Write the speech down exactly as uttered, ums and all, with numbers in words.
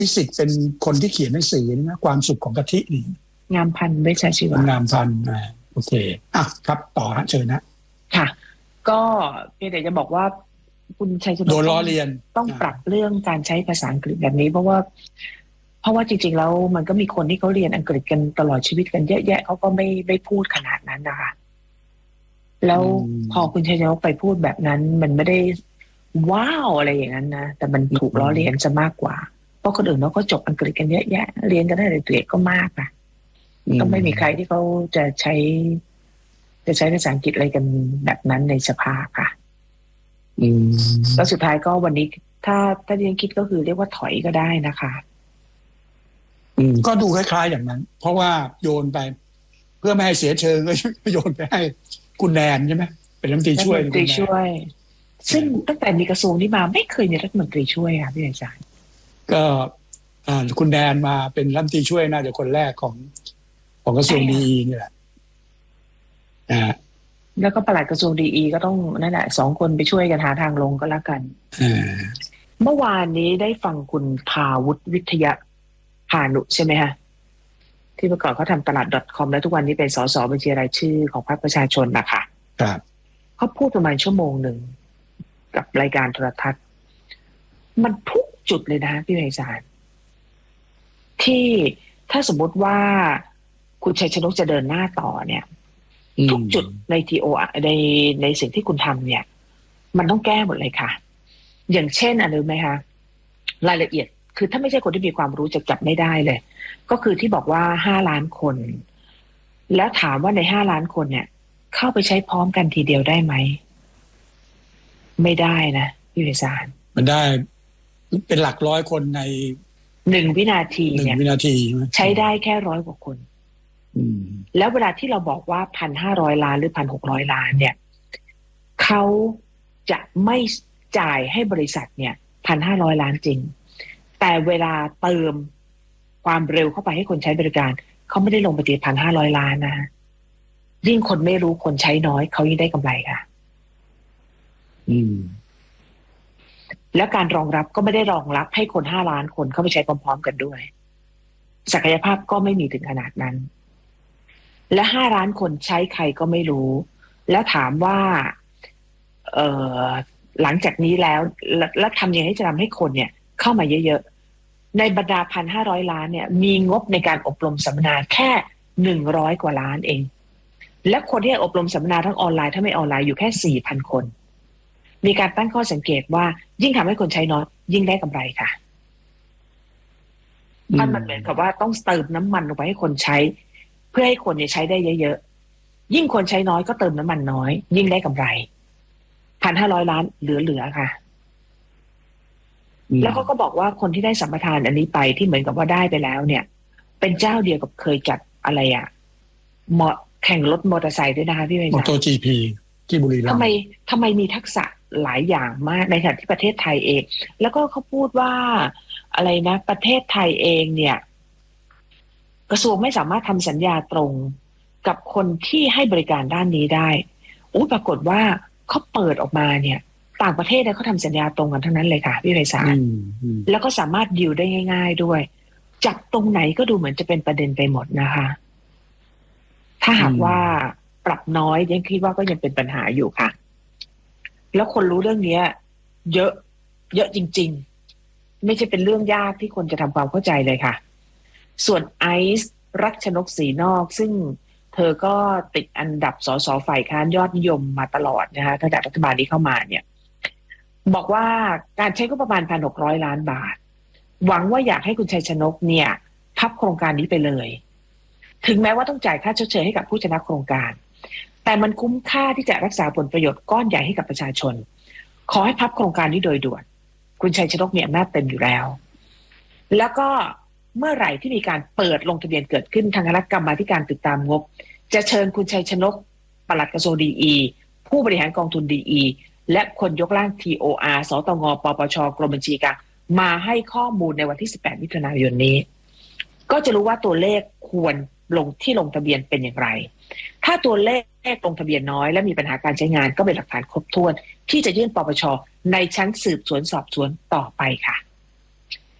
นิสิตเป็นคนที่เขียนหนังสือนะความสุขของกะทินี่งามพันธุ์เวชชีวะงามพันธุ์อ่าโอเคอ่ะครับต่อฮะเชิญนะค่ะก็เพียงแต่จะบอกว่าคุณชัยชนกโดนล้อเลียนต้องปรับเรื่องการใช้ภาษาอังกฤษแบบนี้เพราะว่าเพราะว่าจริงๆแล้วมันก็มีคนที่เขาเรียนอังกฤษกันตลอดชีวิตกันเยอะแยะเขาก็ไม่ไม่พูดขนาดนั้นนะคะแล้วพอคุณชัยชนกไปพูดแบบนั้นมันไม่ได้ว้าวอะไรอย่างนั้นนะแต่มันถูกล้อเลียนจะมากกว่าเพราะคนอื่นเขาก็จบอังกฤษกันเยอะแยะเรียนกันได้เกรดก็มากนะต้องไม่มีใครที่เขาจะใช้จะใช้ภาษาอังกฤษอะไรกันแบบนั้นในสภาค่ะแล้วสุดท้ายก็วันนี้ถ้าถ้าที่ฉันคิดก็คือเรียกว่าถอยก็ได้นะคะอืมก็ดูคล้ายๆอย่างนั้นเพราะว่าโยนไปเพื่อไม่ให้เสียเชิงก็โยนไปให้คุณแนนใช่ไหมเป็นรัฐมนตรีช่วยรัฐมนตรีช่วยซึ่งตั้งแต่มีกระทรวงนี้มาไม่เคยมีรัฐมนตรีช่วยค่ะพี่อาจารย์ก็อ่าคุณแนนมาเป็นรัฐมนตรีช่วยน่าจะคนแรกของของกระทรวงดีนี่แหละอ่าแล้วก็ปลัดกระทรวงดีอีก็ต้องนั่นแหละสองคนไปช่วยกันหาทางลงก็แล้วกันเมื่อวานนี้ได้ฟังคุณภาวุฒิวิทยาพานุใช่ไหมฮะที่เมื่อก่อนเขาทำตลาด .com แล้วทุกวันนี้เป็นสสบัญชีรายชื่อของพรรคประชาชนนะคะครับเขาพูดประมาณชั่วโมงหนึ่งกับรายการโทรทัศน์มันทุกจุดเลยนะพี่ไพศาลที่ถ้าสมมติว่าคุณชัยชนกจะเดินหน้าต่อเนี่ยทุกจุดในทีโอในในสิ่งที่คุณทำเนี่ยมันต้องแก้หมดเลยค่ะอย่างเช่นอะไรไหมคะรายละเอียดคือถ้าไม่ใช่คนที่มีความรู้จะจับไม่ได้เลยก็คือที่บอกว่าห้าล้านคนแล้วถามว่าในห้าล้านคนเนี่ยเข้าไปใช้พร้อมกันทีเดียวได้ไหมไม่ได้นะพี่วิสารมันได้เป็นหลักร้อยคนในหนึ่งวินาทีเนี่ยหนึ่งวินาทีใช้ได้แค่ร้อยกว่าคนแล้วเวลาที่เราบอกว่าพันห้าร้อยล้านหรือพันหกร้อยล้านเนี่ยเขาจะไม่จ่ายให้บริษัทเนี่ยพันห้าร้อยล้านจริงแต่เวลาเติมความเร็วเข้าไปให้คนใช้บริการเขาไม่ได้ลงไปตีพันห้าร้อยล้านนะยิ่งคนไม่รู้คนใช้น้อยเขายิ่งได้กำไรค่ะอืมแล้วการรองรับก็ไม่ได้รองรับให้คนห้าล้านคนเข้าไปใช้พร้อมๆกันด้วยศักยภาพก็ไม่มีถึงขนาดนั้นและห้าล้านคนใช้ใครก็ไม่รู้แล้วถามว่าเอ่อหลังจากนี้แล้วแล้วทำยังไงจะทำให้คนเนี่ยเข้ามาเยอะๆในบรรดาพันห้าร้อยล้านเนี่ยมีงบในการอบรมสัมมนาแค่หนึ่งร้อยกว่าล้านเองและคนที่อบรมสัมมนาทั้งออนไลน์ถ้าไม่ออนไลน์อยู่แค่สี่พันคนมีการตั้งข้อสังเกตว่ายิ่งทำให้คนใช้น้อยยิ่งได้กำไรค่ะมันเหมือนกับว่าต้องเติมน้ำมันลงไปให้คนใช้เพื่อให้คนเนี่ยใช้ได้เยอะๆยิ่งคนใช้น้อยก็เติมน้ำมันน้อยยิ่งได้กำไรพันห้าร้อยล้านเหลือๆค่ะแล้วเขาก็บอกว่าคนที่ได้สัมปทานอันนี้ไปที่เหมือนกับว่าได้ไปแล้วเนี่ยเป็นเจ้าเดียวกับเคยจัดอะไรอ่ะมอแข่งรถมอเตอร์ไซค์ด้วยนะคะพี่เมย์มอเตอร์จีพีที่บุรีรัมย์ทำไมทำไมมีทักษะหลายอย่างมากในขณะที่ประเทศไทยเองแล้วก็เขาพูดว่าอะไรนะประเทศไทยเองเนี่ยกระทรวงไม่สามารถทำสัญญาตรงกับคนที่ให้บริการด้านนี้ได้อู้ปรากฏว่าเขาเปิดออกมาเนี่ยต่างประเทศเนี่ยเขาทำสัญญาตรงกันทั้งนั้นเลยค่ะพี่ไพศาลแล้วก็สามารถดีลได้ง่ายๆด้วยจับตรงไหนก็ดูเหมือนจะเป็นประเด็นไปหมดนะคะถ้าหากว่าปรับน้อยยังคิดว่าก็ยังเป็นปัญหาอยู่ค่ะแล้วคนรู้เรื่องนี้เยอะเยอะจริงๆไม่ใช่เป็นเรื่องยากที่คนจะทำความเข้าใจเลยค่ะส่วนไอซ์รัชนกศรีนอกซึ่งเธอก็ติดอันดับสสฝ่ายค้านยอดนิยมมาตลอดนะคะตั้งแต่รัฐบาลนี้เข้ามาเนี่ยบอกว่าการใช้ก็ประมาณ หนึ่งพันหกร้อย ล้านบาทหวังว่าอยากให้คุณชัยชนกเนี่ยพับโครงการนี้ไปเลยถึงแม้ว่าต้องจ่ายค่าชดเชยให้กับผู้ชนะโครงการแต่มันคุ้มค่าที่จะรักษาผลประโยชน์ก้อนใหญ่ให้กับประชาชนขอให้พับโครงการนี้โดยด่วนคุณชัยชนกมีอำนาจเต็มอยู่แล้วแล้วก็เมื่อไหร่ที่มีการเปิดลงทะเบียนเกิดขึ้นทางคณะกรรมาธิการติดตามงบจะเชิญคุณชัยชนกปลัดกระทรวงดีอีผู้บริหารกองทุนดีอีและคนยกร่าง ที โอ อาร์ สตง ปปช กรมบัญชีกลางมาให้ข้อมูลในวันที่สิบแปดมิถุนายนนี้ก็จะรู้ว่าตัวเลขควรลงที่ลงทะเบียนเป็นอย่างไรถ้าตัวเลขลงทะเบียนน้อยและมีปัญหาการใช้งานก็เป็นหลักฐานครบถ้วนที่จะยื่นปปชในชั้นสืบสวนสอบสวนต่อไปค่ะ